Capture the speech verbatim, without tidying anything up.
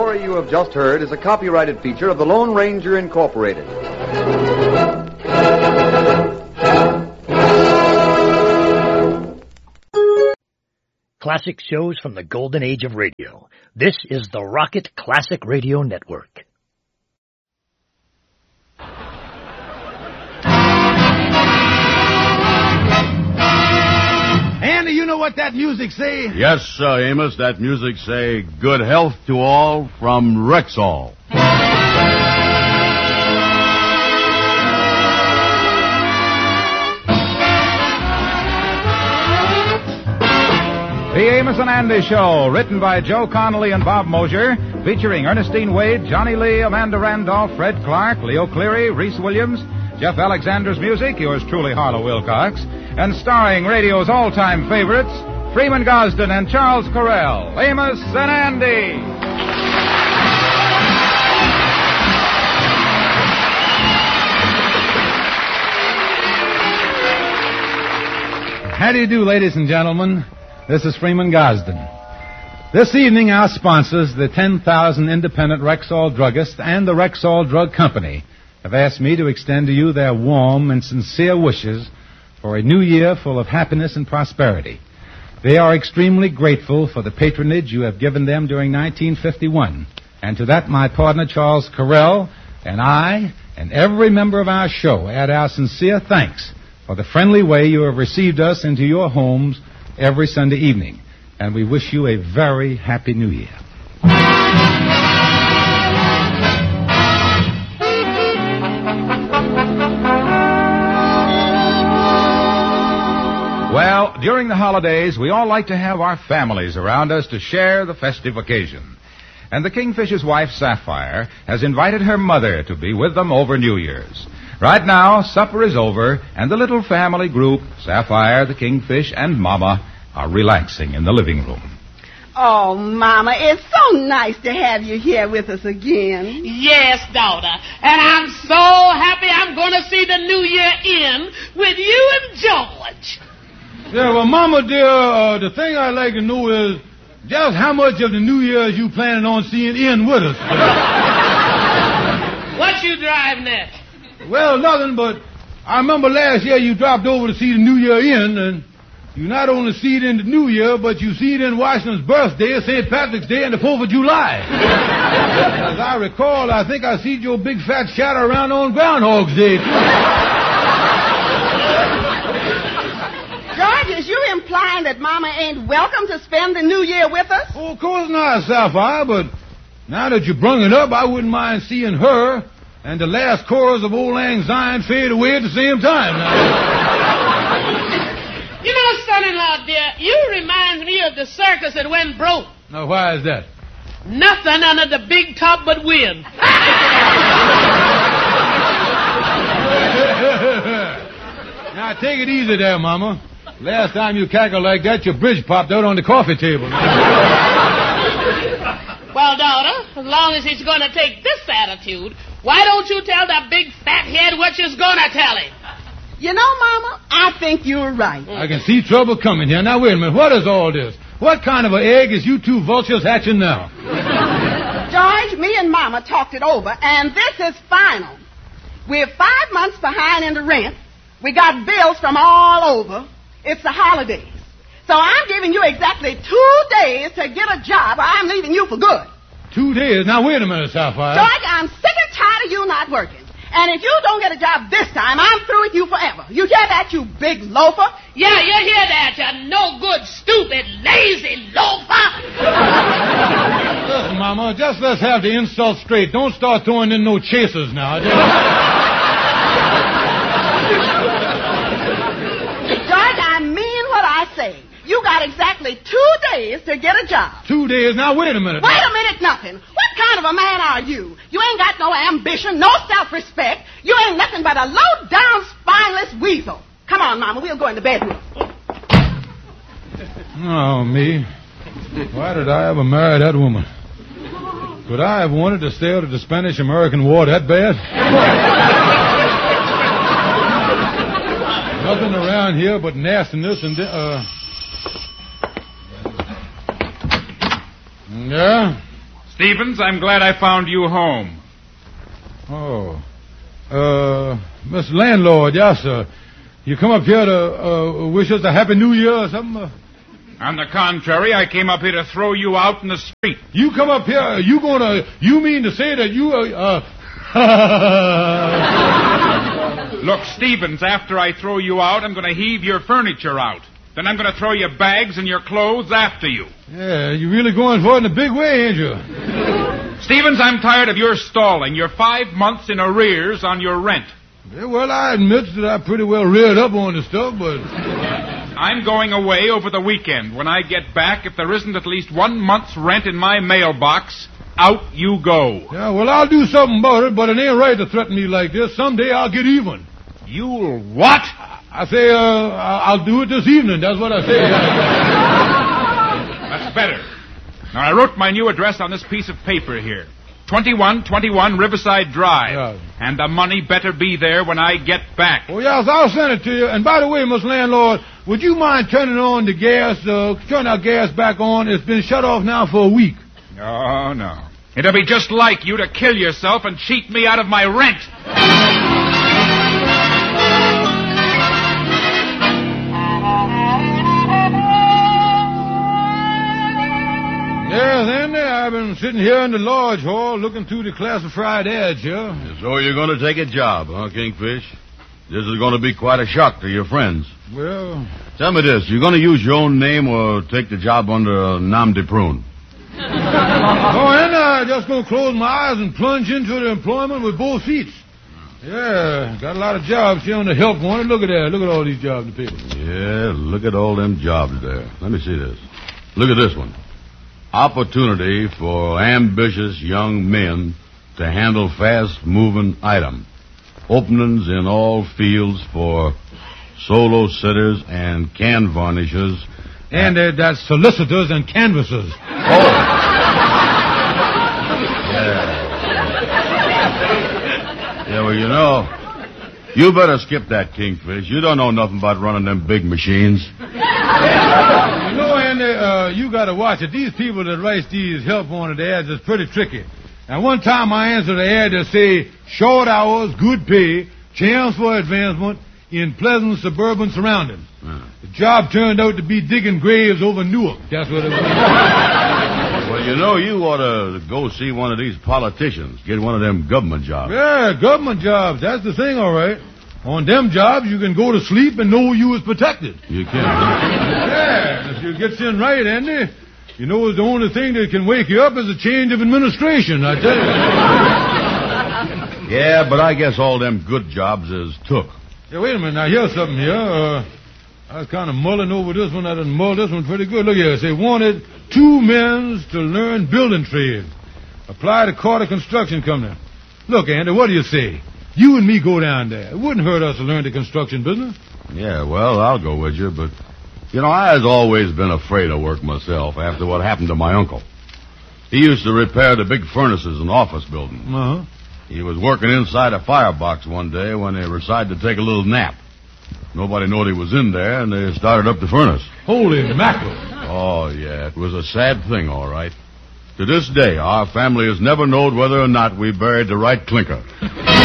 story you have just heard is a copyrighted feature of the Lone Ranger Incorporated. Classic shows from the golden age of radio. This is the Rocket Classic Radio Network. Andy, you know what that music say? Yes, uh, Amos, that music say, good health to all from Rexall. The Amos and Andy Show, written by Joe Connolly and Bob Mosier, featuring Ernestine Wade, Johnny Lee, Amanda Randolph, Fred Clark, Leo Cleary, Reese Williams, Jeff Alexander's music, yours truly, Harlow Wilcox, and starring radio's all-time favorites, Freeman Gosden and Charles Correll, Amos and Andy. How do you do, ladies and gentlemen? This is Freeman Gosden. This evening, our sponsors, the ten thousand independent Rexall druggists and the Rexall Drug Company, have asked me to extend to you their warm and sincere wishes for a new year full of happiness and prosperity. They are extremely grateful for the patronage you have given them during nineteen fifty-one. And to that, my partner, Charles Correll, and I, and every member of our show add our sincere thanks for the friendly way you have received us into your homes every Sunday evening. And we wish you a very happy New Year. Well, during the holidays, we all like to have our families around us to share the festive occasion. And the Kingfisher's wife, Sapphire, has invited her mother to be with them over New Year's. Right now, supper is over, and the little family group, Sapphire, the Kingfish, and Mama, are relaxing in the living room. Oh, Mama, it's so nice to have you here with us again. Yes, daughter. And I'm so happy I'm going to see the new year in with you and George. Yeah, well, Mama, dear, uh, the thing I'd like to know is just how much of the New Year is you planning on seeing in with us? What you driving at? Well, nothing, but I remember last year you dropped over to see the New Year in, and you not only see it in the New Year, but you see it in Washington's birthday, Saint Patrick's Day, and the fourth of July. As I recall, I think I see your big fat shadow around on Groundhog's Day, too. George, is you implying that Mama ain't welcome to spend the New Year with us? Oh, of course not, Sapphire, but now that you brung it up, I wouldn't mind seeing her and the last chorus of Old Lang Syne fade away at the same time. You know, son-in-law, dear, you remind me of the circus that went broke. Now, why is that? Nothing under the big top but wind. Now, take it easy there, Mama. Last time you cackled like that, your bridge popped out on the coffee table. Well, daughter, as long as he's going to take this attitude, why don't you tell that big fat head what you're going to tell him? You know, Mama, I think you're right. I can see trouble coming here. Now, wait a minute. What is all this? What kind of an egg is you two vultures hatching now? George, me and Mama talked it over, and this is final. We're five months behind in the rent. We got bills from all over. It's the holidays. So I'm giving you exactly two days to get a job, or I'm leaving you for good. Two days? Now, wait a minute, Sapphire. George, I'm sick and tired of you not working. And if you don't get a job this time, I'm through with you forever. You hear that, you big loafer? Yeah, you hear that, you no good, stupid, lazy loafer. Listen, Mama, just let's have the insult straight. Don't start throwing in no chasers now. George, I mean what I say. You got exactly two days to get a job. Two days? Now, wait a minute. Wait a minute, nothing. What kind of a man are you? You ain't got no ambition, no self-respect. You ain't nothing but a low-down, spineless weasel. Come on, Mama, we'll go in the bedroom. Oh, me. Why did I ever marry that woman? Could I have wanted to stay out of the Spanish-American War that bad? Nothing around here but nastiness and... Uh... Yeah? Stevens, I'm glad I found you home. Oh. Uh, Mister Landlord, yes, sir. You come up here to uh, wish us a Happy New Year or something? Uh, On the contrary, I came up here to throw you out in the street. You come up here, you gonna, you mean to say that you, uh... uh Look, Stevens, after I throw you out, I'm going to heave your furniture out. Then I'm going to throw your bags and your clothes after you. Yeah, you're really going for it in a big way, ain't you? Stevens, I'm tired of your stalling. You're five months in arrears on your rent. Yeah, well, I admit that I'm pretty well reared up on the stuff, but... I'm going away over the weekend. When I get back, if there isn't at least one month's rent in my mailbox, out you go. Yeah, well, I'll do something about it, but it ain't right to threaten me like this. Someday I'll get even. You'll what? I say, uh, I'll do it this evening. That's what I say. That's better. Now, I wrote my new address on this piece of paper here. twenty-one twenty-one Riverside Drive. Yeah. And the money better be there when I get back. Oh, yes, I'll send it to you. And by the way, Mister Landlord, would you mind turning on the gas, uh, turn our gas back on? It's been shut off now for a week. Oh, no. It'll be just like you to kill yourself and cheat me out of my rent. Yes, Andy, I've been sitting here in the lodge hall looking through the classified ads here. So you're going to take a job, huh, Kingfish? This is going to be quite a shock to your friends. Well... Tell me this, you going to use your own name or take the job under uh, nom de prune? Oh, and I'm just going to close my eyes and plunge into the employment with both feet. Yeah, got a lot of jobs here on the help one. Look at that. Look at all these jobs in the paper. Yeah, look at all them jobs there. Let me see this. Look at this one. Opportunity for ambitious young men to handle fast-moving item. Openings in all fields for solo sitters and can varnishers. And uh, that's solicitors and canvassers. Oh. Yeah. Yeah, well, you know, you better skip that, Kingfish. You don't know nothing about running them big machines. You know, Andy, uh, you got to watch it. These people that write these help-wanted ads is pretty tricky. Now, one time I answered the ad that say, short hours, good pay, chance for advancement in pleasant suburban surroundings. Hmm. The job turned out to be digging graves over Newark. That's what it was. Well, you know, you ought to go see one of these politicians. Get one of them government jobs. Yeah, government jobs. That's the thing, all right. On them jobs, you can go to sleep and know you was protected. You can. Yeah, if you gets in right, Andy, you know the only thing that can wake you up is a change of administration, I tell you. Yeah, but I guess all them good jobs is took. Yeah, wait a minute. Now, here's something here. Uh, I was kind of mulling over this one. I done mulled this one pretty good. Look here. It say, wanted two men to learn building trade. Apply to Carter Construction Company. Look, Andy, what do you say? You and me go down there. It wouldn't hurt us to learn the construction business. Yeah, well, I'll go with you, but, you know, I has always been afraid of work myself after what happened to my uncle. He used to repair the big furnaces in office buildings. Uh-huh. He was working inside a firebox one day when they decided to take a little nap. Nobody knew he was in there, and they started up the furnace. Holy mackerel. Oh, yeah, it was a sad thing, all right. To this day, our family has never known whether or not we buried the right clinker.